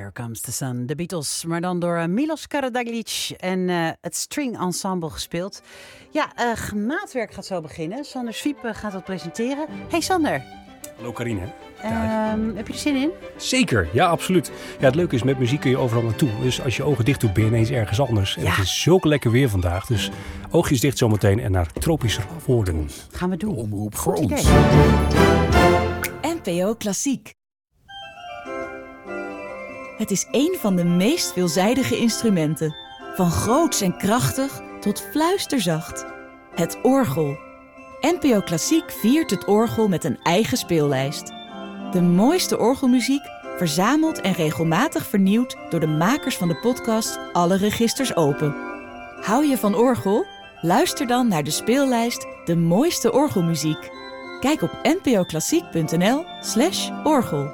Here Comes the Sun, de Beatles, maar dan door Milos Karadzic en het String Ensemble gespeeld. Ja, maatwerk gaat zo beginnen. Sander Swiep gaat dat presenteren. Hey Sander. Hallo Carine. Heb je er zin in? Zeker, ja absoluut. Ja, het leuke is, met muziek kun je overal naartoe. Dus als je ogen dicht doet, ben je ineens ergens anders. En het is zulke lekker weer vandaag. Dus oogjes dicht zometeen en naar tropische woorden. Gaan we doen. Omroep voor Goed ons. NPO Klassiek. Het is een van de meest veelzijdige instrumenten. Van groots en krachtig tot fluisterzacht. Het orgel. NPO Klassiek viert het orgel met een eigen speellijst. De mooiste orgelmuziek, verzameld en regelmatig vernieuwd door de makers van de podcast Alle Registers Open. Hou je van orgel? Luister dan naar de speellijst De mooiste orgelmuziek. Kijk op npoklassiek.nl/orgel.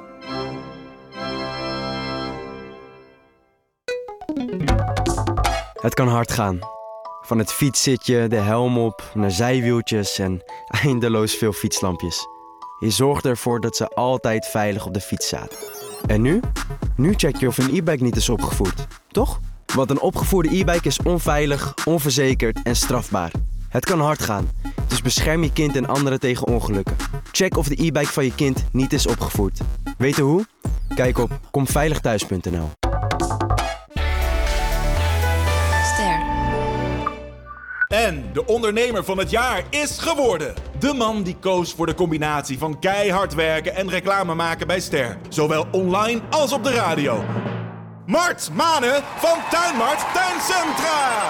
Het kan hard gaan. Van het fietszitje, de helm op, naar zijwieltjes en eindeloos veel fietslampjes. Je zorgt ervoor dat ze altijd veilig op de fiets zaten. En nu? Nu check je of een e-bike niet is opgevoerd, toch? Want een opgevoerde e-bike is onveilig, onverzekerd en strafbaar. Het kan hard gaan, dus bescherm je kind en anderen tegen ongelukken. Check of de e-bike van je kind niet is opgevoerd. Weten hoe? Kijk op komveiligthuis.nl. En de ondernemer van het jaar is geworden. De man die koos voor de combinatie van keihard werken en reclame maken bij Ster. Zowel online als op de radio. Mart Mane van Tuinmart Tuincentra.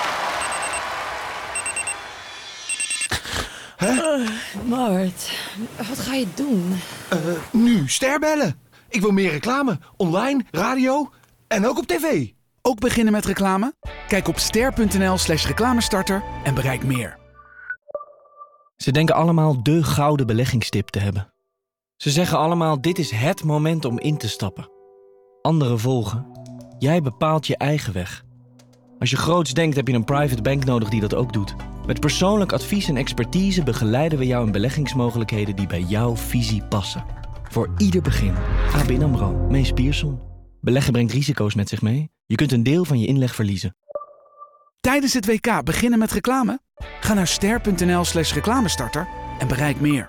Mart, wat ga je doen? Nu Ster bellen. Ik wil meer reclame. Online, radio en ook op tv. Ook beginnen met reclame? Kijk op ster.nl/reclamestarter en bereik meer. Ze denken allemaal de gouden beleggingstip te hebben. Ze zeggen allemaal, dit is het moment om in te stappen. Anderen volgen. Jij bepaalt je eigen weg. Als je groots denkt, heb je een private bank nodig die dat ook doet. Met persoonlijk advies en expertise begeleiden we jou in beleggingsmogelijkheden die bij jouw visie passen. Voor ieder begin. ABN AMRO, Mees Pierson. Beleggen brengt risico's met zich mee. Je kunt een deel van je inleg verliezen. Tijdens het WK beginnen met reclame? Ga naar ster.nl/reclamestarter en bereik meer.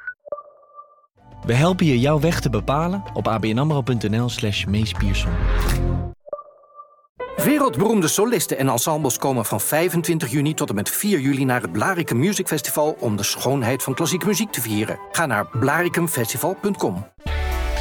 We helpen je jouw weg te bepalen op abnamro.nl/Mees Pierson. Wereldberoemde solisten en ensembles komen van 25 juni tot en met 4 juli naar het Blaricum Music Festival om de schoonheid van klassieke muziek te vieren. Ga naar blaricumfestival.com.